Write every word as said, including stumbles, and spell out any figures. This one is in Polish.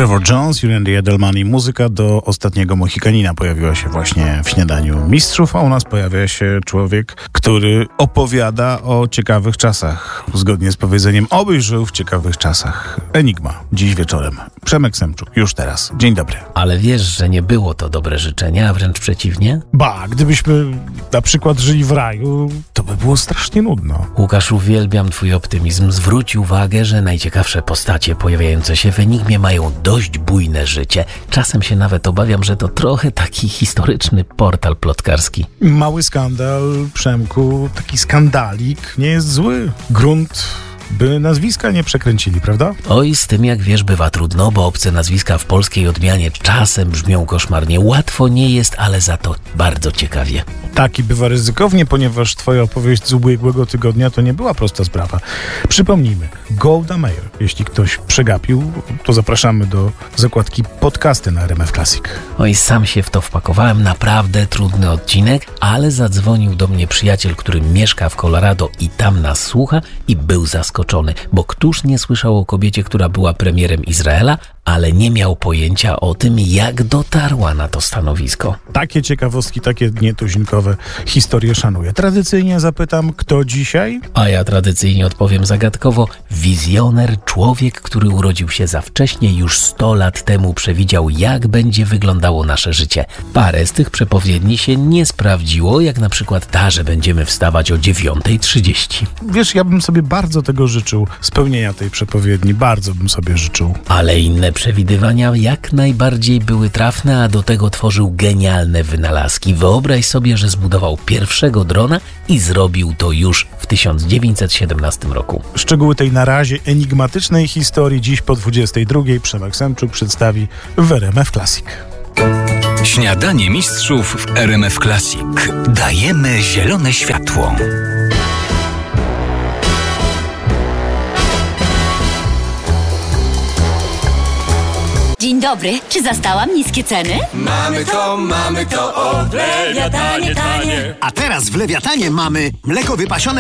Trevor Jones, Randy Edelman i muzyka do Ostatniego Mohikanina pojawiła się właśnie w Śniadaniu Mistrzów, a u nas pojawia się człowiek, który opowiada o ciekawych czasach. Zgodnie z powiedzeniem, obyś żył w ciekawych czasach. Enigma, dziś wieczorem. Przemek Semczuk, już teraz. Dzień dobry. Ale wiesz, że nie było to dobre życzenie, a wręcz przeciwnie? Ba, gdybyśmy na przykład żyli w raju, to by było strasznie nudno. Łukasz, uwielbiam twój optymizm. Zwróć uwagę, że najciekawsze postacie pojawiające się w Enigmie mają dość bujne życie. Czasem się nawet obawiam, że to trochę taki historyczny portal plotkarski. Mały skandal, Przemku, taki skandalik nie jest zły. Grunt, by nazwiska nie przekręcili, prawda? Oj, z tym jak wiesz bywa trudno, bo obce nazwiska w polskiej odmianie czasem brzmią koszmarnie. Łatwo nie jest, ale za to bardzo ciekawie. Taki bywa ryzykownie, ponieważ twoja opowieść z ubiegłego tygodnia to nie była prosta sprawa. Przypomnijmy, Golda Meir. Jeśli ktoś przegapił, to zapraszamy do zakładki podcasty na R M F Classic. Oj, sam się w to wpakowałem, naprawdę trudny odcinek, ale zadzwonił do mnie przyjaciel, który mieszka w Colorado i tam nas słucha i był zaskoczony, bo któż nie słyszał o kobiecie, która była premierem Izraela, ale nie miał pojęcia o tym, jak dotarła na to stanowisko. Takie ciekawostki, takie nietuzinkowe historie szanuję. Tradycyjnie zapytam, kto dzisiaj? A ja tradycyjnie odpowiem zagadkowo. Wizjoner, człowiek, który urodził się za wcześnie, już sto lat temu przewidział, jak będzie wyglądało nasze życie. Parę z tych przepowiedni się nie sprawdziło, jak na przykład ta, że będziemy wstawać o dziewiąta trzydzieści. Wiesz, ja bym sobie bardzo tego życzył, spełnienia tej przepowiedni, bardzo bym sobie życzył. Ale inne przewidywania jak najbardziej były trafne, a do tego tworzył genialne wynalazki. Wyobraź sobie, że zbudował pierwszego drona i zrobił to już w tysiąc dziewięćset siedemnastym roku. Szczegóły tej na razie enigmatycznej historii dziś po dwudziestej drugiej Przemek Semczuk przedstawi w R M F Classic. Śniadanie Mistrzów w R M F Classic. Dajemy zielone światło. Dzień dobry, czy zastałam niskie ceny? Mamy to, mamy to, o, w Lewiatanie tanie. A teraz w Lewiatanie mamy mleko wypasione